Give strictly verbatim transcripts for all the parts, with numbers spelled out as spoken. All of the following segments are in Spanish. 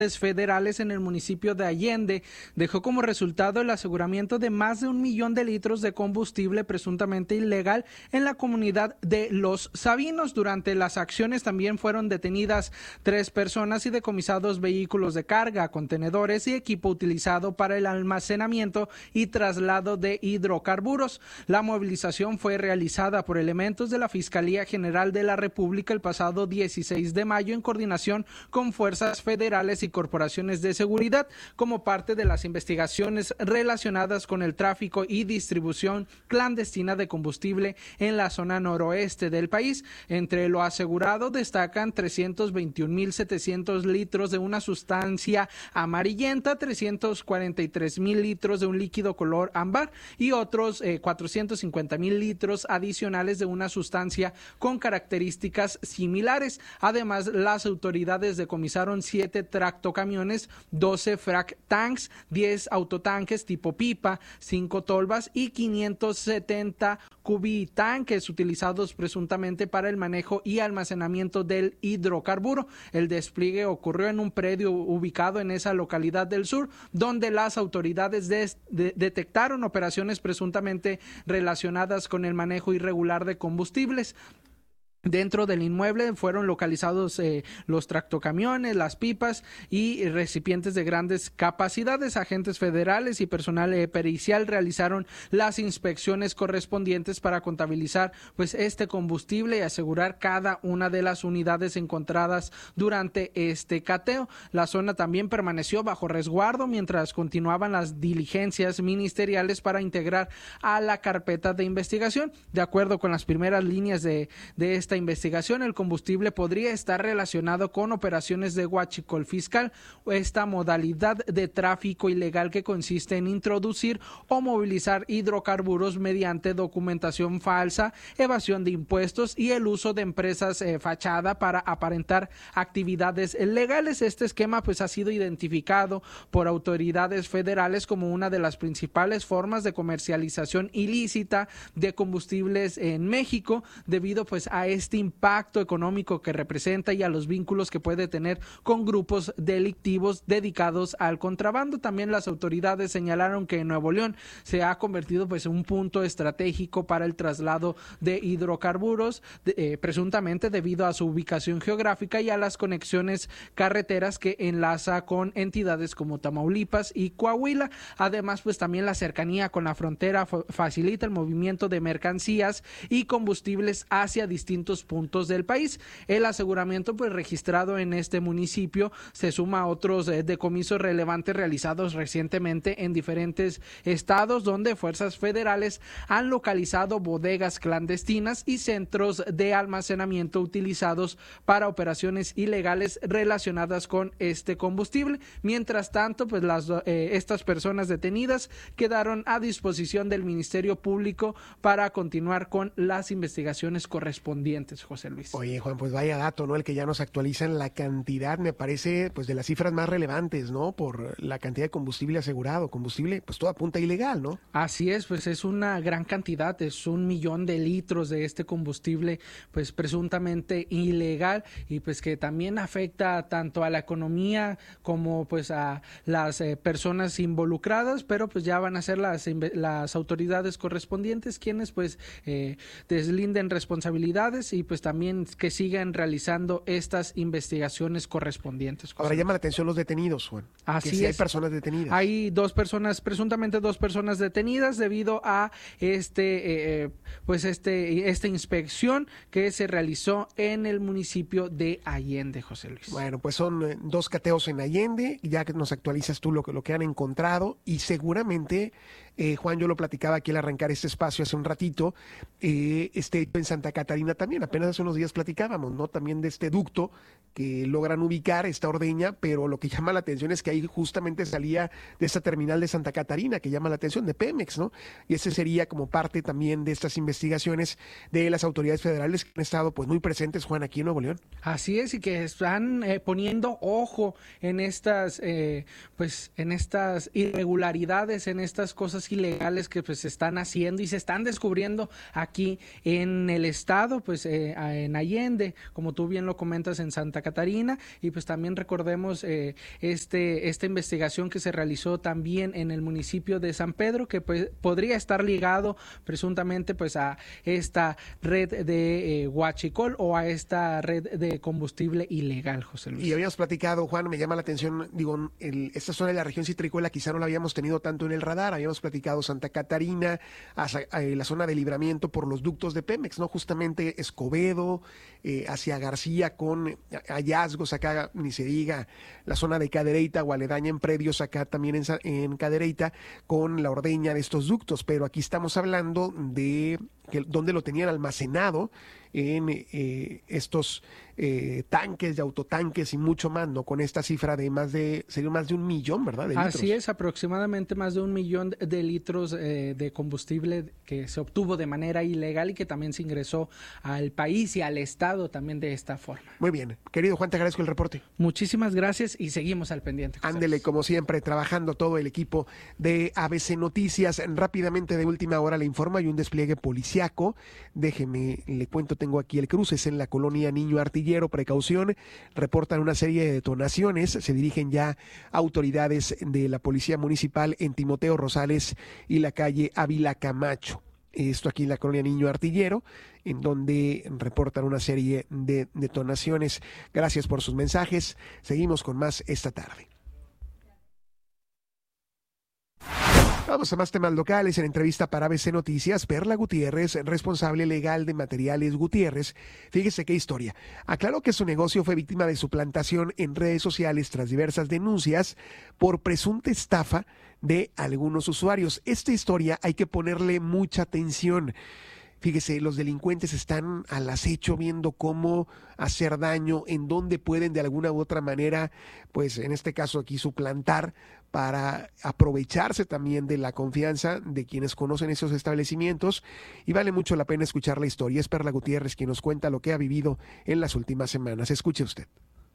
federales en el municipio de Allende dejó como resultado el aseguramiento de más de un millón de litros de combustible presuntamente ilegal en la comunidad de Los Sabinos. Durante las acciones también fueron detenidas tres personas y decomisados vehículos de carga, contenedores y equipo utilizado para el almacenamiento y traslado de hidrocarburos. La movilización fue realizada por elementos de la Fiscalía General de la República el pasado dieciséis de mayo en coordinación con fuerzas federales y corporaciones de seguridad como parte de las investigaciones relacionadas con el tráfico y distribución clandestina de combustible en la zona noroeste del país. Entre lo asegurado destacan trescientos veintiún mil setecientos litros de una sustancia amarillenta, trescientos cuarenta y tres mil litros de un líquido color ámbar y otros eh, cuatrocientos cincuenta mil litros adicionales de una sustancia con características similares. Además, las autoridades decomisaron siete tractocamiones, doce frac tanks, diez autotanques tipo pipa, cinco tolvas y quinientos setenta cubitanques utilizados presuntamente para el manejo y almacenamiento del hidrocarburo. El despliegue ocurrió en un predio ubicado en esa localidad del sur, donde las autoridades de, de, detectaron operaciones presuntamente relacionadas con el manejo irregular de combustibles. Dentro del inmueble fueron localizados eh, los tractocamiones, las pipas y recipientes de grandes capacidades. Agentes federales y personal eh, pericial realizaron las inspecciones correspondientes para contabilizar pues este combustible y asegurar cada una de las unidades encontradas durante este cateo. La zona también permaneció bajo resguardo mientras continuaban las diligencias ministeriales para integrar a la carpeta de investigación. De acuerdo con las primeras líneas de, de esta investigación, el combustible podría estar relacionado con operaciones de huachicol fiscal, esta modalidad de tráfico ilegal que consiste en introducir o movilizar hidrocarburos mediante documentación falsa, evasión de impuestos y el uso de empresas eh, fachada para aparentar actividades legales. Este esquema pues ha sido identificado por autoridades federales como una de las principales formas de comercialización ilícita de combustibles en México, debido pues a este impacto económico que representa y a los vínculos que puede tener con grupos delictivos dedicados al contrabando. También las autoridades señalaron que Nuevo León se ha convertido pues en un punto estratégico para el traslado de hidrocarburos, de, eh, presuntamente debido a su ubicación geográfica y a las conexiones carreteras que enlaza con entidades como Tamaulipas y Coahuila. Además, pues también la cercanía con la frontera facilita el movimiento de mercancías y combustibles hacia distintos puntos del país. El aseguramiento pues registrado en este municipio se suma a otros eh, decomisos relevantes realizados recientemente en diferentes estados, donde fuerzas federales han localizado bodegas clandestinas y centros de almacenamiento utilizados para operaciones ilegales relacionadas con este combustible. Mientras tanto, pues las eh, estas personas detenidas quedaron a disposición del Ministerio Público para continuar con las investigaciones correspondientes. José Luis. Oye, Juan, pues vaya dato, ¿no? El que ya nos actualizan la cantidad, me parece, pues de las cifras más relevantes, ¿no? Por la cantidad de combustible asegurado, combustible, pues toda punta ilegal, ¿no? Así es, pues es una gran cantidad, es un millón de litros de este combustible, pues presuntamente ilegal y pues que también afecta tanto a la economía como pues a las eh, personas involucradas, pero pues ya van a ser las, las autoridades correspondientes quienes pues eh, deslinden responsabilidades y pues también que sigan realizando estas investigaciones correspondientes. Ahora llama la atención los detenidos, Juan. Así que si es. hay personas detenidas. Hay dos personas, presuntamente dos personas detenidas debido a este, eh, pues este, esta inspección que se realizó en el municipio de Allende, José Luis. Bueno, pues son eh, dos cateos en Allende, ya que nos actualizas tú lo que, lo que han encontrado y seguramente, eh, Juan, yo lo platicaba aquí al arrancar este espacio hace un ratito, eh, este en Santa Catarina también, apenas hace unos días platicábamos, ¿no? También de este ducto que logran ubicar esta ordeña, pero lo que llama la atención es que ahí justamente salía de esta terminal de Santa Catarina, que llama la atención, de Pemex, ¿no? Y ese sería como parte también de estas investigaciones de las autoridades federales que han estado pues muy presentes, Juan, aquí en Nuevo León. Así es, y que están eh, poniendo ojo en estas, eh, pues en estas irregularidades, en estas cosas cosas ilegales que pues se están haciendo y se están descubriendo aquí en el estado, pues eh, en Allende, como tú bien lo comentas, en Santa Catarina, y pues también recordemos eh, este esta investigación que se realizó también en el municipio de San Pedro, que pues podría estar ligado presuntamente pues a esta red de eh, huachicol o a esta red de combustible ilegal, José Luis. Y habíamos platicado, Juan, me llama la atención, digo, el, esta zona de la región citricuela quizá no la habíamos tenido tanto en el radar, habíamos platicado Santa Catarina, hacia, eh, la zona de Libramiento por los ductos de Pemex, ¿no? Justamente Escobedo, eh, hacia García con hallazgos acá, ni se diga, la zona de Cadereyta o aledaña en predios acá también en, en Cadereyta con la ordeña de estos ductos, pero aquí estamos hablando de que, donde lo tenían almacenado en eh, estos eh, tanques de autotanques y mucho más, ¿no? Con esta cifra de más de, sería más de un millón, ¿verdad? De litros. Así es, aproximadamente más de un millón de litros eh, de combustible que se obtuvo de manera ilegal y que también se ingresó al país y al estado también de esta forma. Muy bien, querido Juan, te agradezco el reporte. Muchísimas gracias y seguimos al pendiente. José. Ándele, como siempre, trabajando todo el equipo de A B C Noticias. Rápidamente, de última hora, le informa, hay un despliegue policiaco. Déjeme, le cuento, tengo aquí el cruce, es en la colonia Niño Artillero, precaución, reportan una serie de detonaciones, se dirigen ya autoridades de la Policía Municipal en Timoteo Rosales y la calle Ávila Camacho. Esto aquí en la colonia Niño Artillero, en donde reportan una serie de detonaciones. Gracias por sus mensajes, seguimos con más esta tarde. Vamos a más temas locales. En entrevista para A B C Noticias, Perla Gutiérrez, responsable legal de Materiales Gutiérrez, fíjese qué historia. Aclaró que su negocio fue víctima de suplantación en redes sociales tras diversas denuncias por presunta estafa de algunos usuarios. Esta historia hay que ponerle mucha atención. Fíjese, los delincuentes están al acecho viendo cómo hacer daño, en dónde pueden de alguna u otra manera, pues en este caso aquí suplantar para aprovecharse también de la confianza de quienes conocen esos establecimientos, y vale mucho la pena escuchar la historia. Es Perla Gutiérrez quien nos cuenta lo que ha vivido en las últimas semanas. Escuche usted.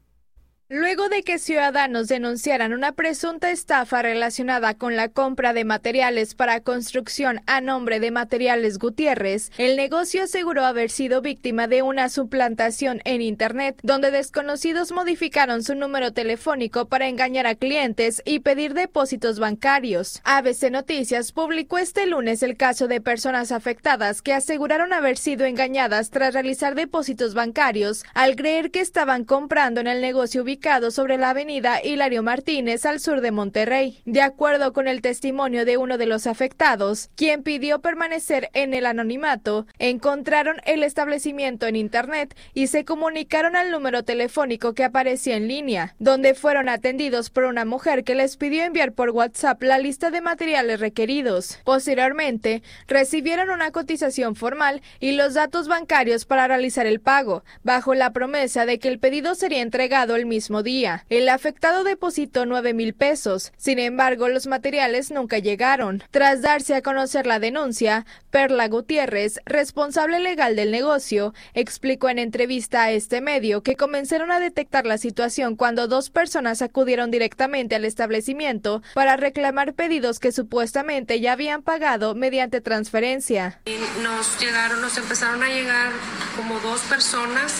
Luego de que ciudadanos denunciaran una presunta estafa relacionada con la compra de materiales para construcción a nombre de Materiales Gutiérrez, el negocio aseguró haber sido víctima de una suplantación en Internet, donde desconocidos modificaron su número telefónico para engañar a clientes y pedir depósitos bancarios. A B C Noticias publicó este lunes el caso de personas afectadas que aseguraron haber sido engañadas tras realizar depósitos bancarios al creer que estaban comprando en el negocio ubicado sobre la avenida Hilario Martínez al sur de Monterrey. De acuerdo con el testimonio de uno de los afectados, quien pidió permanecer en el anonimato, encontraron el establecimiento en internet y se comunicaron al número telefónico que aparecía en línea, donde fueron atendidos por una mujer que les pidió enviar por WhatsApp la lista de materiales requeridos. Posteriormente, recibieron una cotización formal y los datos bancarios para realizar el pago, bajo la promesa de que el pedido sería entregado el mismo día. El afectado depositó nueve mil pesos. Sin embargo, los materiales nunca llegaron. Tras darse a conocer la denuncia, Perla Gutiérrez, responsable legal del negocio, explicó en entrevista a este medio que comenzaron a detectar la situación cuando dos personas acudieron directamente al establecimiento para reclamar pedidos que supuestamente ya habían pagado mediante transferencia. Nos llegaron, nos empezaron a llegar como dos personas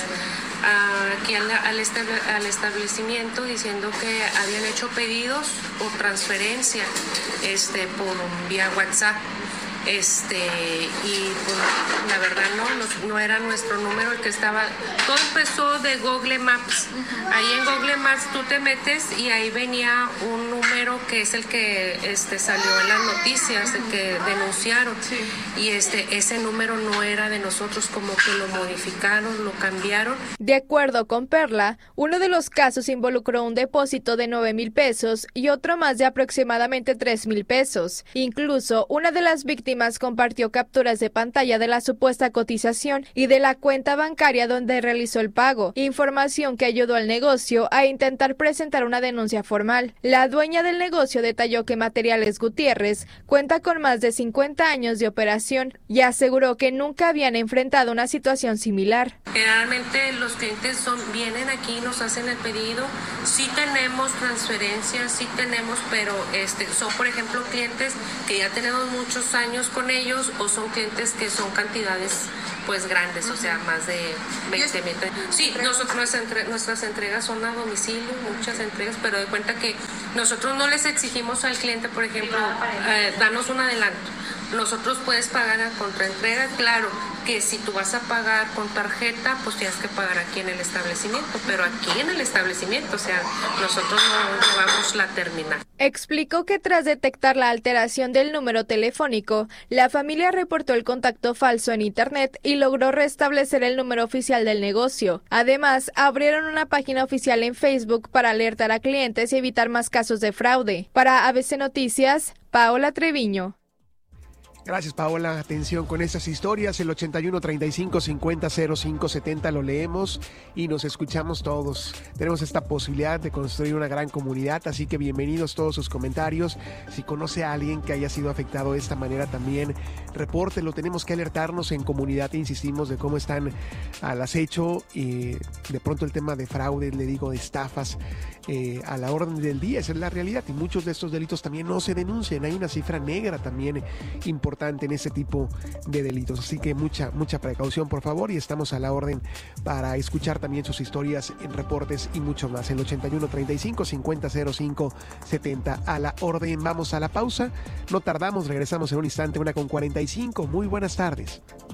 aquí al, al, estable, al establecimiento diciendo que habían hecho pedidos por transferencia este por vía WhatsApp. Este y pues, la verdad no, no no era nuestro número el que estaba. Todo empezó de Google Maps. Ahí en Google Maps tú te metes y ahí venía un número que es el que este salió en las noticias, el que denunciaron. Y este ese número no era de nosotros, como que lo modificaron, lo cambiaron. De acuerdo con Perla, uno de los casos involucró un depósito de nueve mil pesos y otro más de aproximadamente tres mil pesos. Incluso una de las víctimas víctimas compartió capturas de pantalla de la supuesta cotización y de la cuenta bancaria donde realizó el pago, información que ayudó al negocio a intentar presentar una denuncia formal. La dueña del negocio detalló que Materiales Gutiérrez cuenta con más de cincuenta años de operación y aseguró que nunca habían enfrentado una situación similar. Generalmente los clientes son, vienen aquí, nos hacen el pedido, sí tenemos transferencias, sí tenemos, pero este, son por ejemplo clientes que ya tenemos muchos años con ellos o son clientes que son cantidades pues grandes, o sea, más de veinte mil. Sí, nosotros, nuestras, entre, nuestras entregas son a domicilio, muchas entregas, pero de cuenta que nosotros no les exigimos al cliente, por ejemplo, eh, danos un adelanto. Nosotros puedes pagar a contraentrega, claro que si tú vas a pagar con tarjeta, pues tienes que pagar aquí en el establecimiento, pero aquí en el establecimiento, o sea, nosotros no llevamos la terminal. Explicó que tras detectar la alteración del número telefónico, la familia reportó el contacto falso en internet y logró restablecer el número oficial del negocio. Además, abrieron una página oficial en Facebook para alertar a clientes y evitar más casos de fraude. Para A B C Noticias, Paola Treviño. Gracias, Paola. Atención con estas historias. El ochenta y uno, treinta y cinco, cincuenta, cero cinco, setenta lo leemos y nos escuchamos todos. Tenemos esta posibilidad de construir una gran comunidad, así que bienvenidos todos sus comentarios. Si conoce a alguien que haya sido afectado de esta manera también, repórtelo. Tenemos que alertarnos en comunidad, insistimos, de cómo están al acecho y de pronto el tema de fraude, le digo, de estafas eh, a la orden del día. Esa es la realidad y muchos de estos delitos también no se denuncian. Hay una cifra negra también importante en ese tipo de delitos, así que mucha mucha precaución por favor y estamos a la orden para escuchar también sus historias en reportes y mucho más. El ochenta y uno, treinta y cinco, cincuenta, cero cinco, setenta a la orden. Vamos a la pausa, no tardamos, regresamos en un instante, una con cuarenta y cinco. Muy buenas tardes.